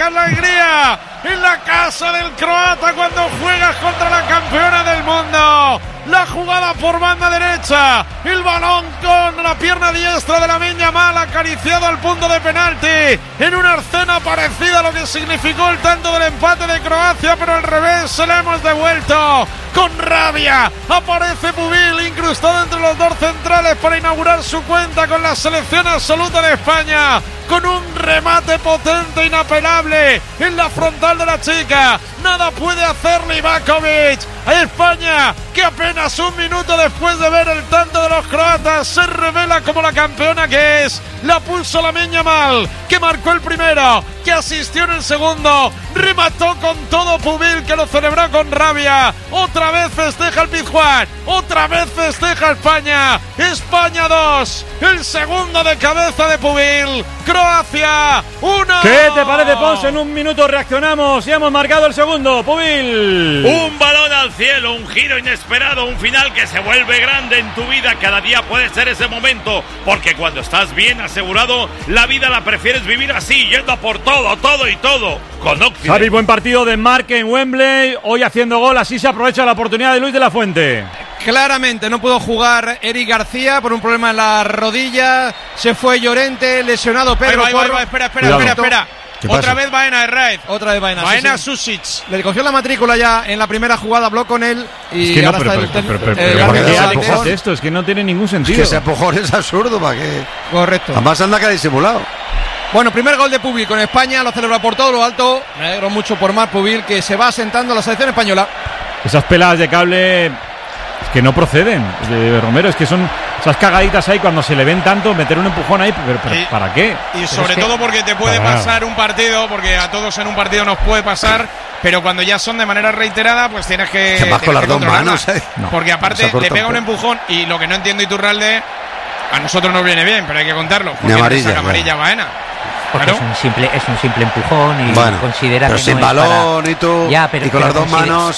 alegría en la casa del croata cuando juegas contra la campeona del mundo. La jugada por banda derecha, el balón con la pierna diestra de Lamine Yamal acariciado al punto de penalti, en una escena parecida a lo que significó el tanto del empate de Croacia, pero al revés, se le hemos devuelto. Con rabia aparece Pubil incrustado entre los dos centrales para inaugurar su cuenta con la selección absoluta de España, con un remate potente, inapelable en la frontal de la chica. Nada puede hacer Livakovic. A España, que apenas un minuto después de ver el tanto de los croatas se revela como la campeona que es. La pulsó Lamine Yamal, que marcó el primero, que asistió en el segundo, remató con todo Pubil, que lo celebró con rabia. Otra vez festeja el Pizjuán, otra vez festeja España. España 2, el segundo de cabeza de Pubil. Croacia 1. ¿Qué te parece, Pons? En un minuto reaccionamos y hemos marcado el segundo. Pubil. Un balón al cielo, un giro inesperado, un final que se vuelve grande en tu vida. Cada día puede ser ese momento, porque cuando estás bien asegurado, la vida la prefieres vivir así, yendo por todo, todo y todo. Con Occident. Xavi, buen partido de Marc en Wembley, hoy haciendo gol, así se aprovecha la oportunidad de Luis de la Fuente. Claramente no pudo jugar Eric García por un problema en la rodilla, se fue Llorente, lesionado Pedro Porro. Espera. Otra vez Baena Herraiz. Otra vez Baena. Baena sí. Susic. Le cogió la matrícula ya en la primera jugada, habló con él y es que no, ahora pero ¿por qué Alex hace esto? Es que no tiene ningún sentido. Es que ese empujón es absurdo, ¿para qué? Correcto. Además anda que ha disimulado. Bueno, primer gol de Pubil con España, lo celebra por todo lo alto. Me alegro mucho por Marc Pubil, que se va asentando a la selección española. Esas peladas de cable que no proceden, Romero, es que son esas cagaditas ahí cuando se le ven tanto, meter un empujón ahí, pero ¿para qué? Y sobre todo porque te puede pasar un partido, porque a todos en un partido nos puede pasar, pero cuando ya son de manera reiterada, pues tienes que vas con las dos manos, porque aparte le pega un empujón y lo que no entiendo, Iturralde, a nosotros nos viene bien, pero hay que contarlo. Ni amarilla, amarilla Baena. Porque claro. es un simple empujón y considera pero que sin no balón es y tú pero, y con las dos manos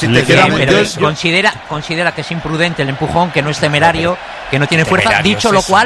considera que es imprudente el empujón, que no es temerario, que no tiene fuerza, dicho lo cual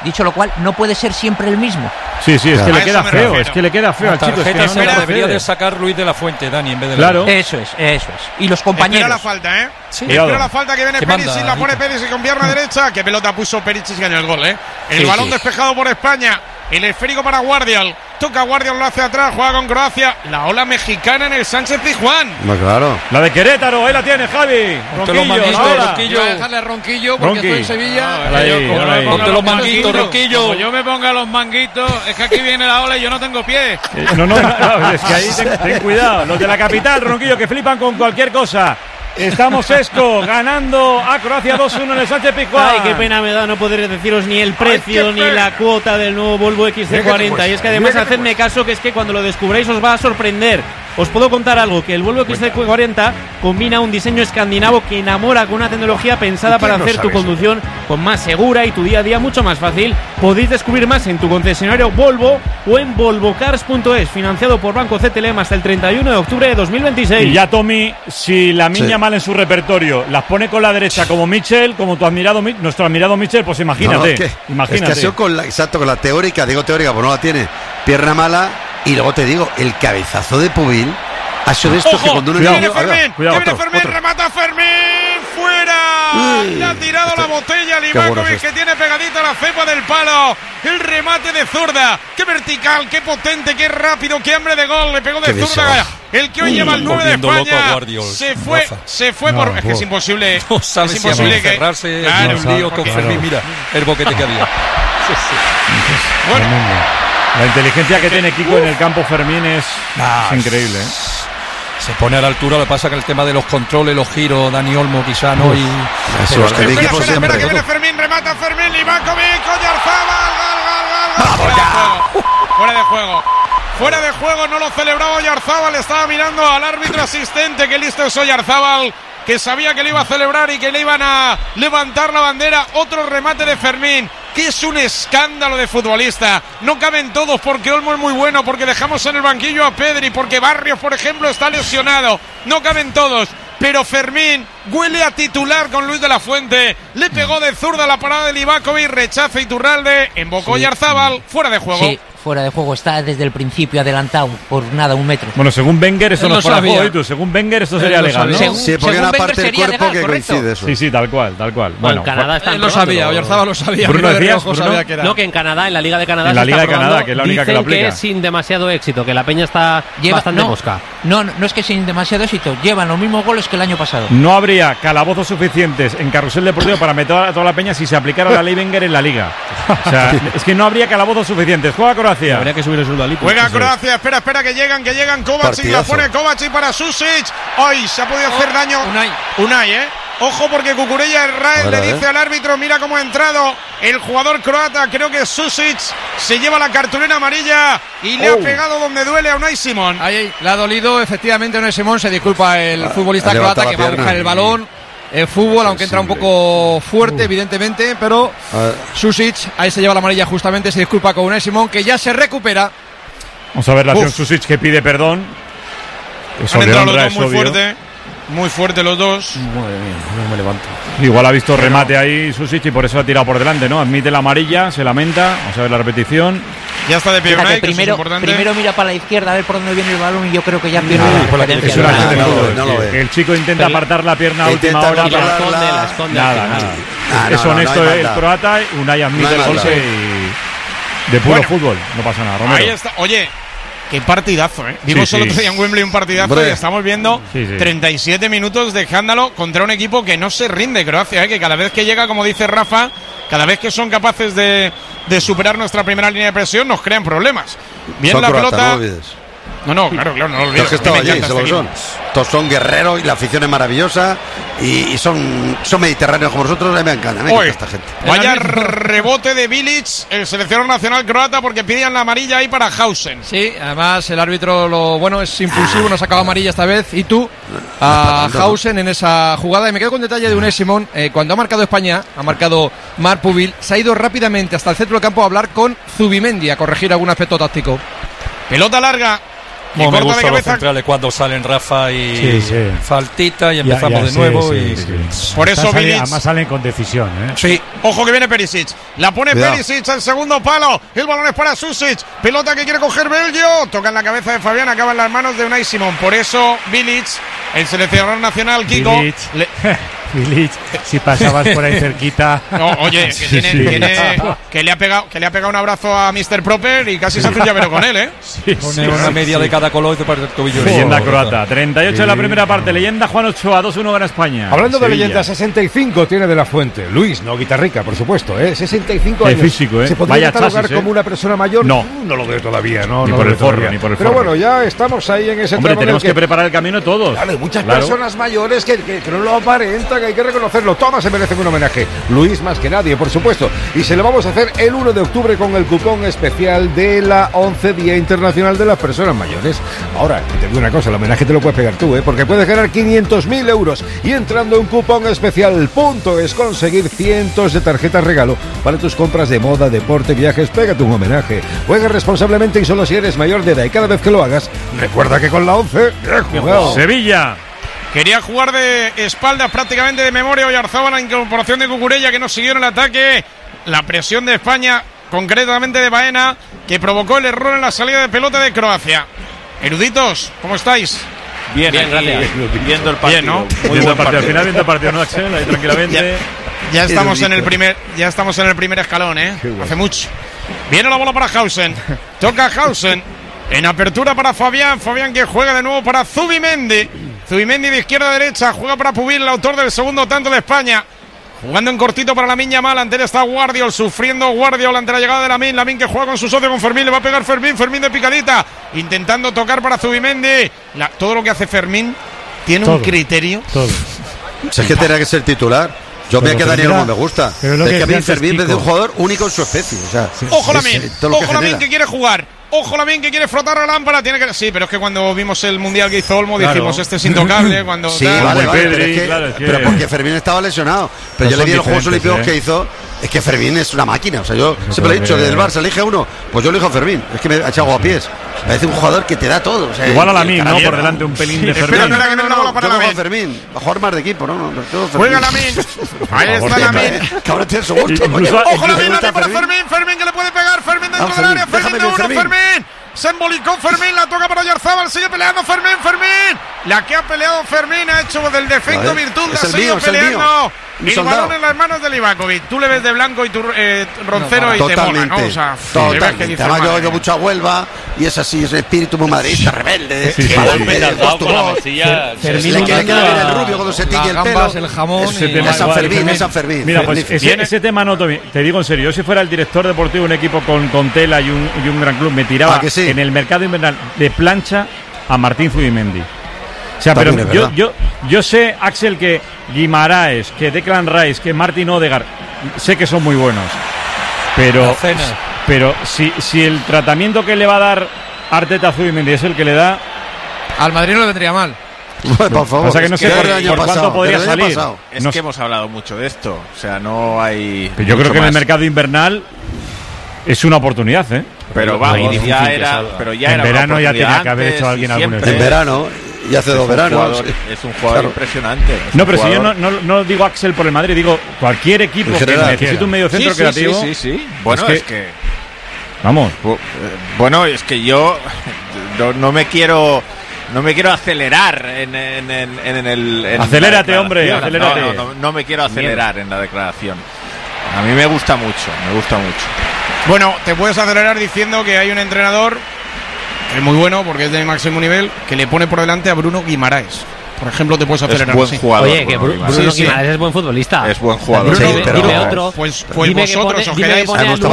no puede ser siempre el mismo. Sí, es que le queda feo, es que le queda feo al chico. Es que no debería de sacar Luis de la Fuente, Dani, en vez de claro. Eso es. Y los compañeros. Espera la falta, ¿eh? Sí. Espera la falta que viene Perisic, la pone Perisic con pierna derecha. Qué pelota puso Perisic en el gol, ¿eh? El balón despejado por España. El esférico para Guardiol. Toca Guardiol, lo hace atrás, juega con Croacia. La ola mexicana en el Sánchez Pizjuán. Claro. La de Querétaro, ahí la tiene Javi. Ronquillo. Voy a dejarle a Ronquillo porque estoy en Sevilla. Ponte los manguitos, Ronquillo. Como yo me ponga los manguitos, es que aquí viene la ola y yo no tengo pies. No, es que ahí ten cuidado. Los de la capital, Ronquillo, que flipan con cualquier cosa. Estamos ganando a Croacia 2-1 en el Sánchez Pizjuán. Ay, qué pena me da no poder deciros ni el precio ni la cuota del nuevo Volvo XC40. Y es que además hacedme caso, que es que cuando lo descubráis os va a sorprender. Os puedo contar algo, que el Volvo XC40 combina un diseño escandinavo que enamora con una tecnología pensada para hacer tu conducción con más segura y tu día a día mucho más fácil. Podéis descubrir más en tu concesionario Volvo o en volvocars.es, financiado por Banco CTLM hasta el 31 de octubre de 2026. Y ya, Tommy, si la Lamine Yamal en su repertorio las pone con la derecha como Mitchell, como nuestro admirado Mitchell, pues imagínate. Es que ha sido con la teórica, pues no la tiene, pierna mala. Y luego te digo, el cabezazo de Pubil ha sido de estos que cuando uno viene Fermín, remata Fermín, fuera. Le ha tirado la botella a Livakovic, que tiene pegadita la cepa del palo. El remate de zurda, qué vertical, qué potente, qué rápido, qué hambre de gol, le pegó de zurda. El que hoy lleva el 9 de España se fue por... Es que es imposible. No sabe es imposible si encerrarse en un lío con Fermín. Mira el boquete que había. Bueno. La inteligencia que tiene Kiko en el campo Fermín es increíble, ¿eh? Se pone a la altura, lo que pasa que el tema de los controles, los giros, Dani Olmo quizá no. Espera que viene Fermín, remata Fermín, Livakovic, Oyarzabal, gol. Fuera de juego, no lo celebraba Oyarzabal, estaba mirando al árbitro asistente, que listo es Oyarzabal, que sabía que le iba a celebrar y que le iban a levantar la bandera. Otro remate de Fermín, que es un escándalo de futbolista. No caben todos, porque Olmo es muy bueno, porque dejamos en el banquillo a Pedri, porque Barrios, por ejemplo, está lesionado. No caben todos, pero Fermín huele a titular con Luis de la Fuente. Le pegó de zurda la parada de Livakovic, rechaza Iturralde, embocó Oyarzabal, fuera de juego. Sí, fuera de juego, está desde el principio adelantado por nada, 1 metro. Bueno, según Wenger eso Él no lo es fuera de sabía. juego, y tú, según Wenger esto sería legal, ¿no? Según- Sí, porque según una Wenger parte del sería cuerpo legal, que correcto. coincide eso. Sí, tal cual. Bueno, en Canadá están Él lo sabía, probándolo. Oyarzabal lo sabía. Bruno mira de decías, reojo Bruno. sabía que era. No, que en Canadá, en la Liga de Canadá, En la se Liga está de Canadá, probando. que es la única que lo Dicen aplica. es sin demasiado éxito, que la peña está bastante no, mosca. no es que sin demasiado éxito, llevan los mismos goles que el año pasado. No habría calabozos suficientes en Carrusel Deportivo para meter a toda la peña si se aplicara la ley Wenger en la Liga. O sea, es que no habría calabozos suficientes. Juega Croacia. Habría que subir el sueldo a Lipu. Juega Croacia, espera, que llegan Kovacic, la Partidazo. pone Kovacic para Susic. ¡Ay! Se ha podido hacer daño. Unai, Ojo porque Cucurella Israel Ahora, le dice al árbitro, mira cómo ha entrado el jugador croata, creo que Susic se lleva la cartulina amarilla y le ha pegado donde duele a Unai Simón. Ahí, le ha dolido, efectivamente, Unai Simón, se disculpa el futbolista ha levantado croata que la va a pierna. buscar el balón. Fútbol, aunque entra un poco fuerte, evidentemente, pero Susic, ahí se lleva la amarilla justamente, se disculpa con Unai Simón, que ya se recupera. Vamos a ver la acción Susic que pide perdón. Eso Han le entrado los honra, dos es muy obvio. muy fuerte los dos. Madre mía, no me levanto. Igual ha visto remate ahí Susic y por eso ha tirado por delante, ¿no? Admite la amarilla, se lamenta. Vamos a ver la repetición. Ya está de pie Fíjate, Unai, que eso es primero, importante. primero mira para la izquierda a ver por dónde viene el balón y yo creo que ya pierde la por la referencia. Es una acción de no, fútbol. no lo ve. Que el chico intenta apartar la pierna a última Intenta hora. Y la para- esconde, la- la esconde. Nada, al final. nada. No, Es no, honesto no hay el maldad. croata. Unai admite No hay el maldad. golpe y de puro Bueno. fútbol. No pasa nada, Romero. Ahí está. Oye, qué partidazo, ¿eh? Vimos Sí, el sí. otro día en Wembley un partidazo Hombre. y estamos viendo Sí, sí. 37 minutos de escándalo contra un equipo que no se rinde, Croacia, ¿eh? Que cada vez que llega, como dice Rafa, cada vez que son capaces de superar nuestra primera línea de presión, nos crean problemas. Bien Son la croatas, pelota. no lo olvides. No, claro, no lo olvides. Los que A mí me están allí, encanta se lo este son. equipo. Todos son guerreros y la afición es maravillosa y son mediterráneos como nosotros. A mí me encanta, Oye, esta gente. vaya rebote de Bilic, el seleccionador nacional croata, porque pidían la amarilla ahí para Hausen. Sí, además el árbitro es impulsivo, no sacaba amarilla esta vez. Y tú, a Hausen en esa jugada. Y me quedo con detalle de Unai Simón. Cuando ha marcado España, ha marcado Marc Pubil, se ha ido rápidamente hasta el centro del campo a hablar con Zubimendi, a corregir algún aspecto táctico. Pelota larga. Y Como me corta de gustan los cabeza. centrales cuando salen Rafa y Sí, sí. faltita y Ya, empezamos ya, de sí, nuevo. sí, y sí. Por eso Bilic. Además salen con decisión, ¿eh? Sí, ojo que viene Perisic. La pone Cuidado. Perisic al segundo palo. El balón es para Susic. Pelota que quiere coger Belgio. Toca en la cabeza de Fabián. Acaba en las manos de Unai Simón. Por eso Bilic, el seleccionador nacional, Kiko. Bilic. le- Bilic, si pasabas por ahí cerquita. No, oye, que, Sí, tiene, sí. que le ha pegado un abrazo a Mr. Proper y casi se hace un llavero con él, ¿eh? Pone una media de cada color y te parece el tobillo. Leyenda Oh, croata. 38 en la primera parte. Leyenda Juan Ochoa. 2-1 gana España. Hablando de Sevilla. leyenda, 65 tiene de la Fuente. Luis, no guitarrica, por supuesto, ¿eh? 65 Qué años. físico, ¿eh? ¿Se podría Vaya catalogar chasis, ¿eh? como una persona mayor? No. No lo veo todavía, no. Ni no por lo el veo forro, todavía. ni por el Pero forro. bueno, ya estamos ahí en ese Hombre, tramo en el tenemos que preparar el camino todos. Claro, hay muchas Claro. personas mayores que no lo aparentan, que hay que reconocerlo. Todas se merecen un homenaje. Luis más que nadie, por supuesto. Y se lo vamos a hacer el 1 de octubre con el cupón especial de la 11 Día Internacional de las Personas Mayores. Ahora, te digo una cosa, el homenaje te lo puedes pegar tú, ¿eh? Porque puedes ganar 500.000 euros y entrando en cupón especial es conseguir cientos de tarjetas regalo para tus compras de moda, deporte, viajes. Pégate un homenaje. Juega responsablemente y solo si eres mayor de edad. Y cada vez que lo hagas, recuerda que con la 11 he jugado. Sevilla. Quería jugar de espaldas prácticamente de memoria. Oyarzabal, la incorporación de Cucurella que no siguió en el ataque. La presión de España, concretamente de Baena, que provocó el error en la salida de pelota de Croacia. Eruditos, ¿cómo estáis? Bien, gracias. viendo el partido. Bien, ¿no? Muy Viendo buen el partido. Al partido. final viendo el partido, ¿no, Axel? Ahí tranquilamente. Ya estamos en el primer escalón, ¿eh? Hace mucho. Viene la bola para Hausen. Toca Hausen. En apertura para Fabián. Fabián que juega de nuevo para Zubimendi. Zubimendi de izquierda a derecha. Juega para Pubil, el autor del segundo tanto de España. Jugando en cortito para Lamine Yamal. Ante él está Guardiol. Sufriendo Guardiol ante la llegada de Lamine. Lamine que juega con su socio, con Fermín. Le va a pegar Fermín. Fermín de picadita. Intentando tocar para Zubimendi. Todo lo que hace Fermín tiene un Todo. criterio. Todo. Si es que tenía que ser titular. Yo Pero me que Daniel mira, Olmo me gusta. pero es lo Es que que a mí decía antes Fermín es de un Kiko. jugador único en su especie. O sea, Ojo es, Lamine, todo lo que ojo Lamine genera. que quiere jugar. Ojo Lamine que quiere frotar la lámpara. Tiene que... Sí, pero es que cuando vimos el mundial que hizo Olmo, dijimos este es intocable. Cuando Sí, tal. vale, Muy vale, Pedri, pero, es que, claro, es que- pero porque Fermín estaba lesionado. Pero yo son le vi en los Juegos diferentes, Olímpicos que hizo. Es que Fermín es una máquina. O sea, yo siempre lo he dicho, del Barça elige uno. Pues yo elijo a Fermín. Es que me ha echado a pies. Parece un jugador que te da todo. O sea, Igual a el Lamine, ¿no? carabinero. Por delante un pelín de espera, Fermín. espera, que viene la bola para yo cojo a Lamine. Fermín. A jugar más de equipo, ¿no? Juega Lamine. Ahí está favor, Lamine. Que ahora tiene su gusto. Incluso- coño. Ojo Lamine, Gusta Lamine para Fermín. Fermín. Fermín que le puede pegar. Fermín dentro Vamos, del área. Fermín, Fermín medio Fermín. Se embolicó Fermín, la toca para Oyarzábal, sigue peleando Fermín. La que ha peleado Fermín ha hecho del defecto virtud, la sigue peleando. El balón en las manos de Livakovic. Tú le ves de blanco y tú Roncero y te mola, ¿no? O sea, totalmente. Además yo oigo mucho a Huelva y es así, es espíritu muy madridista, rebelde. Fermín le quiere quedar bien el rubio cuando se tiñe el pelo. El jamón. Es San Fermín. Mira, pues ese tema no te digo en serio. Yo si fuera el director deportivo de un equipo con tela y un gran club, me tiraba en el mercado invernal de plancha a Martín Zubimendi. O sea, pero yo sé, Axel, que Guimaraes, que Declan Rice, que Martin Odegaard, sé que son muy buenos. Pero si el tratamiento que le va a dar Arteta a Zubimendi es el que le da, al Madrid no le vendría mal. Bueno, por favor. O sea que no sé por cuánto podría salir. Es que hemos hablado mucho de esto. O sea, no hay. Pero yo creo que en el mercado invernal es una oportunidad, ¿eh? Pero vamos, ya era. En verano ya tenía que haber hecho alguien algún En verano. Y hace 2 veranos. Es un jugador impresionante. No, pero si yo no digo Axel por el Madrid, digo cualquier equipo que necesite un medio centro creativo. Sí. Bueno, es que. Vamos. Bueno, es que yo no me quiero acelerar en el. Acelérate, hombre. Acelérate. No me quiero acelerar en la declaración. A mí me gusta mucho. Bueno, te puedes acelerar diciendo que hay un entrenador. Es muy bueno porque es de máximo nivel, que le pone por delante a Bruno Guimaraes. Por ejemplo, te puedes acelerar. Es buen jugador. Oye, que Bruno Guimaraes es buen futbolista. Es buen jugador. Dime otro. Pues vosotros os quedáis.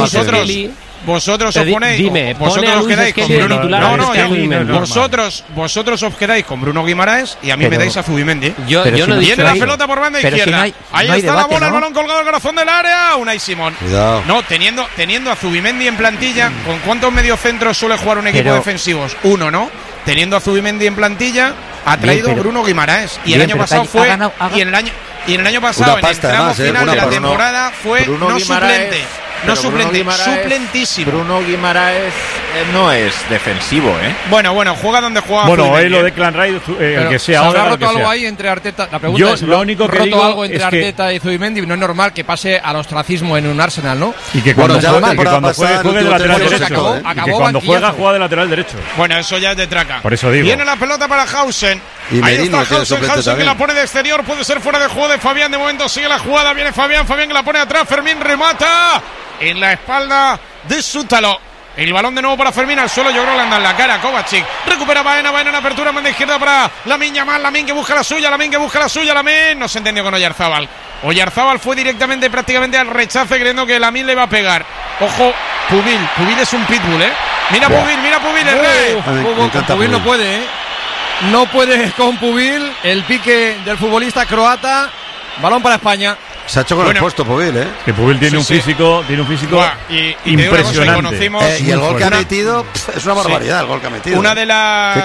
Vosotros os ponéis. Vosotros os quedáis con Bruno. Vosotros os quedáis con Bruno Guimaraes y a mí me dais a Zubimendi. Yo no viene la pelota por banda izquierda. Ahí está la bola, el balón colgado al corazón del área. Unai Simón. No, teniendo a Zubimendi en plantilla, ¿con cuántos mediocentros suele jugar un equipo defensivos? Uno, ¿no? Teniendo a Zubimendi en plantilla, ha traído Bruno Guimaraes. Y el año pasado fue. Y en el año pasado, en el tramo final de la temporada, fue no suplente. No suplente, suplentísimo. Bruno Guimaraes no es defensivo, ¿eh? Bueno, juega donde juega. Bueno, él lo de Declan Rice, el que sea. ¿Se habrá roto algo ahí entre Arteta? La pregunta es, lo único que digo algo entre Arteta y Zubimendi. No es normal que pase al ostracismo en un Arsenal, ¿no? Y que cuando juegue de lateral derecho. Y que cuando juega de lateral derecho. Bueno, eso ya es de traca. Por eso digo. Viene la pelota para Hausen. Ahí está Hausen que la pone de exterior. Puede ser fuera de juego de Fabián. De momento sigue la jugada. Viene Fabián que la pone atrás. Fermín remata en la espalda de Sútalo. El balón de nuevo para Fermín al suelo. Yo creo que le anda en la cara. Kovacic recupera Baena en apertura. Manda izquierda para Lamine Yamal. Lamine que busca la suya. Lamine no se entendió con Oyarzábal. Oyarzábal fue directamente prácticamente al rechace creyendo que Lamine le iba a pegar. Ojo, Pubil es un pitbull, ¿eh? Mira Pubil, el rey. Pubil no puede, ¿eh? No puede con Pubil. El pique del futbolista croata. Balón para España. Se ha hecho con el puesto Pubil, ¿eh? Que Pubil tiene un físico impresionante. Y el gol que ha metido es una barbaridad, el gol que ha metido. Una de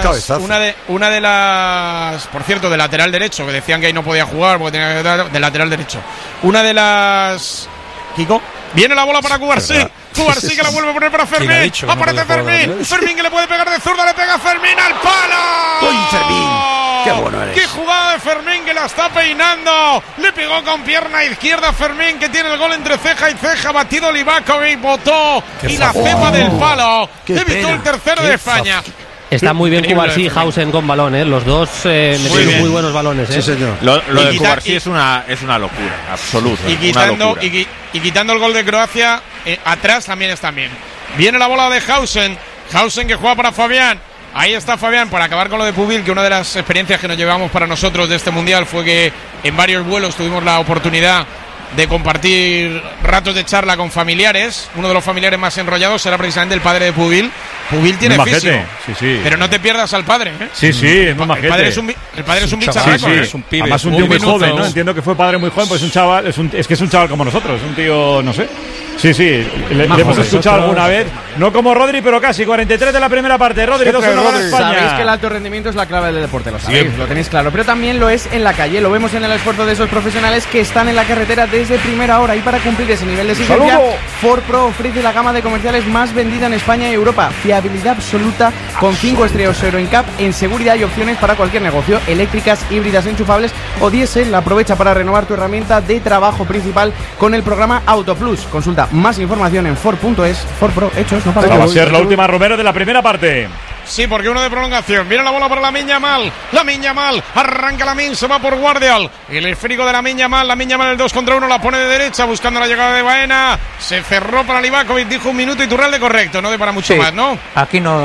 las, por cierto, de lateral derecho, que decían que ahí no podía jugar porque tenía que dar de lateral derecho. Una de las, Kiko, viene la bola para Cubarsí. Cubarsí que la vuelve a poner para Fermín. Aparece Fermín. Fermín que le puede pegar de zurda, le pega a Fermín al palo. ¡Uy, Fermín! ¡Qué bueno eres! ¡Qué jugada de Fermín que la está peinando! Le pegó con pierna izquierda a Fermín, que tiene el gol entre ceja y ceja. Batido Livakovic, botó y la cepa del palo. Evitó el tercero de España. Está muy bien Cubarsí y Hausen con balón, ¿eh? Los dos metieron muy buenos balones, ¿eh? Sí, señor. Lo de Cubarsí es una locura, absoluta. Y quitando el gol de Croacia, atrás también están bien. Viene la bola de Hausen que juega para Fabián. Ahí está Fabián para acabar con lo de Pubil, que una de las experiencias que nos llevamos para nosotros de este Mundial fue que en varios vuelos tuvimos la oportunidad de compartir ratos de charla con familiares. Uno de los familiares más enrollados será precisamente el padre de Pubil. Pubil tiene físico, pero no te pierdas al padre, ¿eh? Sí, es muy majete. El padre es un bicharraco, es un pibe. Además un tío muy joven, ¿no? Entiendo que fue padre muy joven, pues es un chaval, es que es un chaval como nosotros, un tío, no sé. Sí, le hemos escuchado alguna vez. No como Rodri, pero casi. 43 de la primera parte. Rodri, 2-1 gana España. Sabéis que el alto rendimiento es la clave del deporte, lo sabéis, lo tenéis claro. Pero también lo es en la calle. Lo vemos en el esfuerzo de esos profesionales que están en la carretera desde primera hora. Y para cumplir ese nivel de exigencia, Ford Pro ofrece la gama de comerciales más vendida en España y Europa. fiabilidad absoluta con 5 estrellas Euroncap en seguridad y opciones para cualquier negocio, eléctricas, híbridas, enchufables o diésel. Aprovecha para renovar tu herramienta de trabajo principal con el programa AutoPlus. Consulta más información en Ford.es. Ford Pro, hechos, no para. Va a ser la última, Romero, de la primera parte. Sí, porque uno de prolongación. Viene la bola para Lamine Yamal. Lamine Yamal. Arranca Lamine, se va por Guardial. El esférico de Lamine Yamal. Lamine Yamal el 2 contra 1. La pone de derecha buscando la llegada de Baena. Se cerró para Livakovic. Dijo un minuto Iturralde correcto. No de para mucho más, ¿no? Aquí no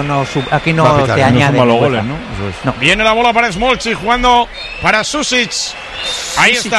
te añade. No los goles, ¿no? No. Viene la bola para Smolcic jugando para Susic. Ahí está.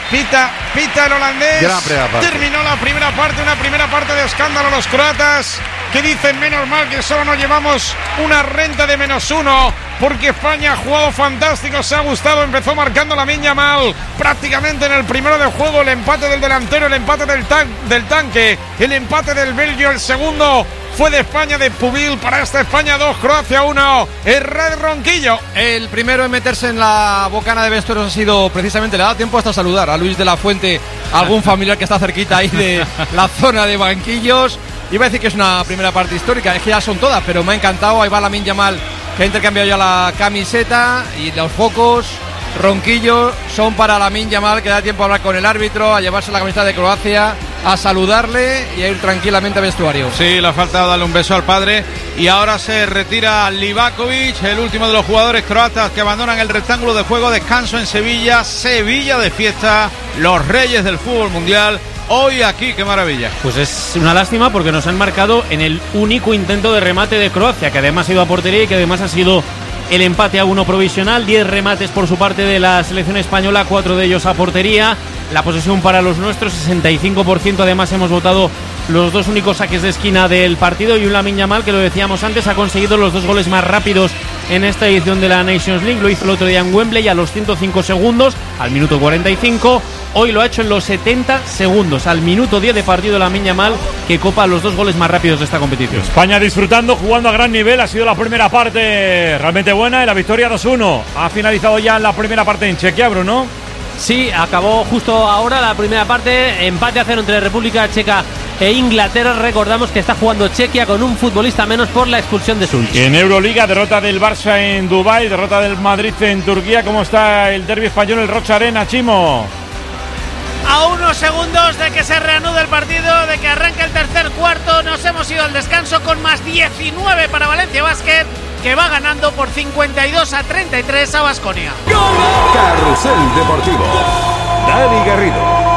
Pita el holandés. Terminó la primera parte, una primera parte de escándalo los croatas, que dicen menos mal que solo nos llevamos una renta de -1, porque España ha jugado fantástico, se ha gustado, empezó marcando Lamine Yamal prácticamente en el primero del juego, el empate del delantero, el empate del tanque, el empate del belgio, el segundo fue de España, de Pubil. Para esta España 2, Croacia 1, Red Ronquillo. El primero en meterse en la bocana de vestuarios ha sido precisamente, le da tiempo hasta saludar a Luis de la Fuente, algún familiar que está cerquita ahí de la zona de banquillos. Iba a decir que es una primera parte histórica, es que ya son todas, pero me ha encantado. Ahí va Lamine Yamal, que ha intercambiado ya la camiseta, y los focos Ronquillo son para Lamine Yamal, que da tiempo a hablar con el árbitro, a llevarse la camiseta de Croacia, a saludarle y a ir tranquilamente al vestuario. Sí, le ha faltado darle un beso al padre. Y ahora se retira Livakovic, el último de los jugadores croatas que abandonan el rectángulo de juego. Descanso en Sevilla, Sevilla de fiesta, los reyes del fútbol mundial. Hoy aquí, qué maravilla. Pues es una lástima porque nos han marcado en el único intento de remate de Croacia, que además ha ido a portería y que además ha sido el empate a 1 provisional. 10 remates por su parte de la selección española, 4 de ellos a portería. La posesión para los nuestros, 65%. Además hemos votado los 2 únicos saques de esquina del partido, y un Lamine Yamal, que lo decíamos antes, ha conseguido los 2 goles más rápidos en esta edición de la Nations League. Lo hizo el otro día en Wembley a los 105 segundos, al minuto 45. Hoy lo ha hecho en los 70 segundos, al minuto 10 de partido, Lamine Yamal, que copa los 2 goles más rápidos de esta competición. España disfrutando, jugando a gran nivel. Ha sido la primera parte realmente buena, y la victoria 2-1. Ha finalizado ya la primera parte en Chequia, Bruno. Sí, acabó justo ahora la primera parte, empate a 0 entre República Checa e Inglaterra. Recordamos que está jugando Chequia con un futbolista menos por la expulsión de Sulch. En Euroliga, derrota del Barça en Dubái, derrota del Madrid en Turquía. ¿Cómo está el derbi español, el Rocha Arena, Chimo? A unos segundos de que se reanude el partido, de que arranque el tercer cuarto, nos hemos ido al descanso con más 19 para Valencia Basket, que va ganando por 52-33 a Baskonia. Carrusel Deportivo. Dani Garrido.